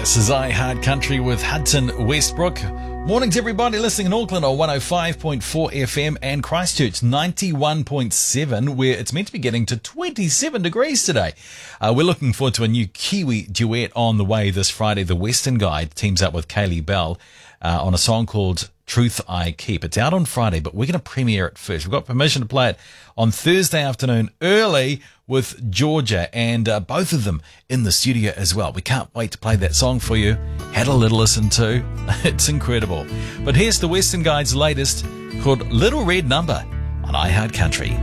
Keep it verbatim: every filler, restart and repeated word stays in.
This is iHeart Country with Hudson Westbrook. Mornings, everybody listening in Auckland on one oh five point four F M and Christchurch ninety-one point seven, where it's meant to be getting to twenty-seven degrees today. Uh, we're looking forward to a new Kiwi duet on the way this Friday. The Western Guide teams up with Kaylee Bell uh, on a song called Truth I Keep. It's out on Friday, but we're going to premiere it first. We've got permission to play it on Thursday afternoon early with Georgia, and uh, both of them in the studio as well. We can't wait to play that song for you. Had a little listen to. It's incredible. But here's the Western Guide's latest, called Little Red Number on iHeart Country.